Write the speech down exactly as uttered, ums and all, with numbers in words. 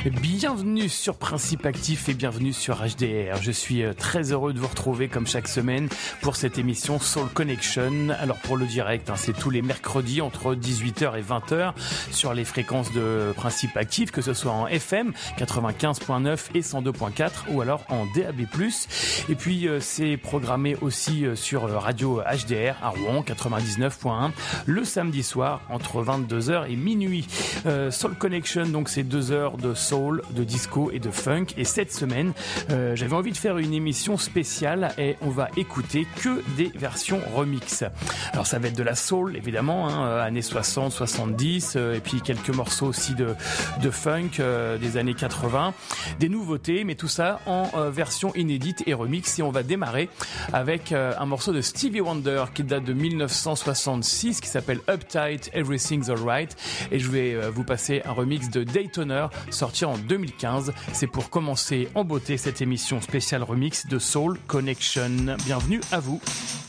Bienvenue sur Principe Actif et bienvenue sur H D R. Je suis très heureux de vous retrouver comme chaque semaine pour cette émission Soul Connection. Alors pour le direct, hein, c'est tous les mercredis entre dix-huit heures et vingt heures sur les fréquences de Principe Actif, que ce soit en F M quatre-vingt-quinze virgule neuf et cent deux virgule quatre ou alors en D A B plus. Et puis euh, c'est programmé aussi euh, sur Radio H D R à Rouen quatre-vingt-dix-neuf virgule un le samedi soir entre vingt-deux heures et minuit. Euh, Soul Connection, donc c'est deux heures de soul, de disco et de funk. Et cette semaine, euh, j'avais envie de faire une émission spéciale et on va écouter que des versions remix. Alors ça va être de la soul évidemment, hein, années soixante, soixante-dix, euh, et puis quelques morceaux aussi de, de funk euh, des années quatre-vingts, des nouveautés, mais tout ça en euh, version inédite et remix. Et on va démarrer avec euh, un morceau de Stevie Wonder qui date de dix-neuf cent soixante-six, qui s'appelle Uptight, Everything's Alright. Et je vais euh, vous passer un remix de Daytoner sorti en deux mille quinze. C'est pour commencer en beauté cette émission spéciale remix de Soul Connection. Bienvenue à vous.